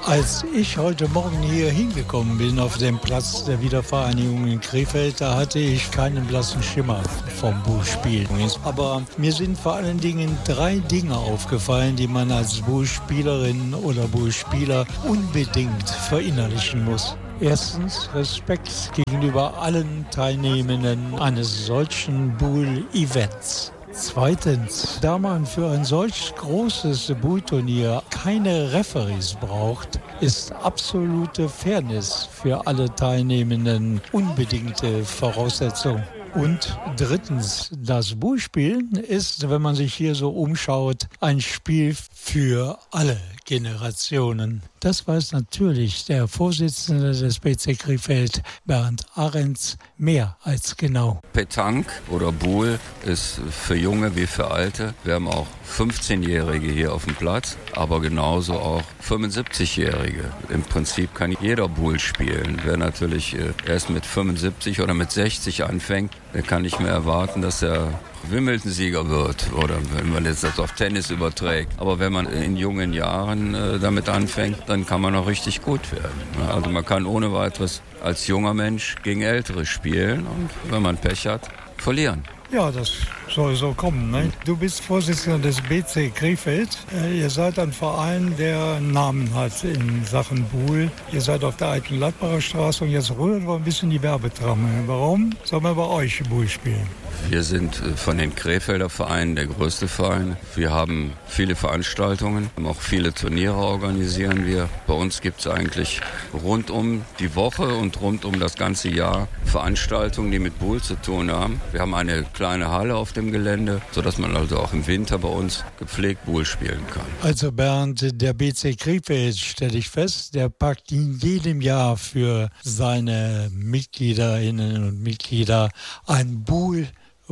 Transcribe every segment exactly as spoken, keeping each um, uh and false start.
Als ich heute Morgen hier hingekommen bin auf dem Platz der Wiedervereinigung in Krefeld, da hatte ich keinen blassen Schimmer vom Bullspiel. Aber mir sind vor allen Dingen drei Dinge aufgefallen, die man als Bullspielerin oder Bullspieler unbedingt verinnerlichen muss. Erstens Respekt gegenüber allen Teilnehmenden eines solchen Bull-Events. Zweitens, da man für ein solch großes Bullturnier keine Referees braucht, ist absolute Fairness für alle Teilnehmenden unbedingte Voraussetzung. Und drittens, das Bullspielen ist, wenn man sich hier so umschaut, ein Spiel für alle Generationen. Das weiß natürlich der Vorsitzende des B C Krefeld, Bernd Ahrens, mehr als genau. Petanque oder Bull ist für Junge wie für Alte. Wir haben auch fünfzehnjährige hier auf dem Platz, aber genauso auch fünfundsiebzigjährige. Im Prinzip kann jeder Bull spielen. Wer natürlich erst mit fünfundsiebzig oder mit sechzig anfängt, der kann nicht mehr erwarten, dass er Wimbledon-Sieger wird, oder wenn man jetzt das auf Tennis überträgt. Aber wenn man in jungen Jahren äh, damit anfängt, dann kann man auch richtig gut werden. Also man kann ohne weiteres als junger Mensch gegen Ältere spielen und wenn man Pech hat, verlieren. Ja, das soll so kommen. Ne? Du bist Vorsitzender des B C Krefeld. Äh, ihr seid ein Verein, der einen Namen hat in Sachen Bull. Ihr seid auf der alten Gladbacher Straße und jetzt rühren wir ein bisschen die Werbetrommel. Warum sollen wir bei euch Bull spielen? Wir sind von den Krefelder Vereinen der größte Verein. Wir haben viele Veranstaltungen, auch viele Turniere organisieren wir. Bei uns gibt es eigentlich rund um die Woche und rund um das ganze Jahr Veranstaltungen, die mit Bull zu tun haben. Wir haben eine kleine Halle auf dem Gelände, sodass man also auch im Winter bei uns gepflegt Bull spielen kann. Also Bernd, der B C Krefeld, stelle ich fest, der packt in jedem Jahr für seine Mitgliederinnen und Mitglieder ein Bull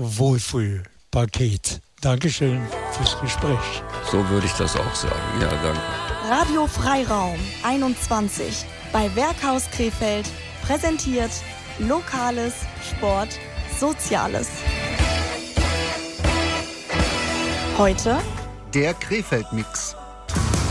Wohlfühlpaket. Dankeschön fürs Gespräch. So würde ich das auch sagen. Ja, danke. Radio Freiraum einundzwanzig bei Werkhaus Krefeld präsentiert Lokales, Sport, Soziales. Heute der Krefeld-Mix.